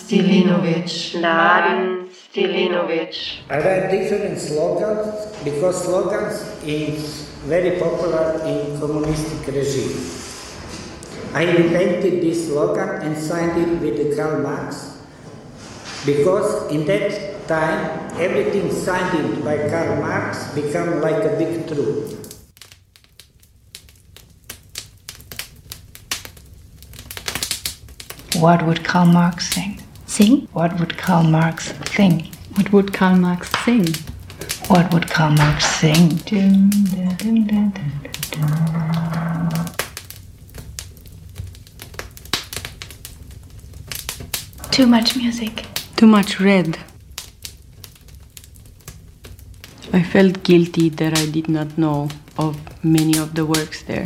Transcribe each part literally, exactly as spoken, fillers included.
Stilinovic, Mladen Stilinovic. I write different slogans because slogans is very popular in communistic regime. I invented this slogan and signed it with Karl Marx because in that time everything signed by Karl Marx became like a big truth. What would Karl Marx sing? Sing? What would Karl Marx think? What would Karl Marx sing? What would Karl Marx sing? Too much music. Too much red. I felt guilty that I did not know of many of the works there.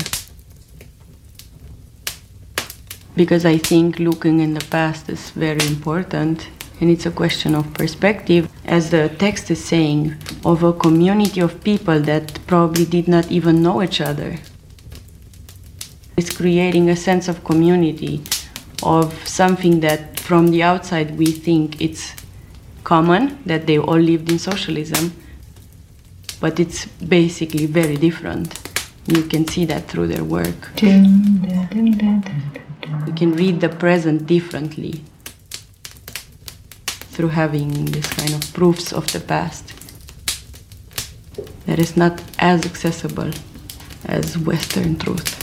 Because I think looking in the past is very important, and it's a question of perspective, as the text is saying, of a community of people that probably did not even know each other. It's creating a sense of community, of something that from the outside we think it's common, that they all lived in socialism, but it's basically very different. You can see that through their work. You can read the present differently through having this kind of proofs of the past that is not as accessible as Western truth.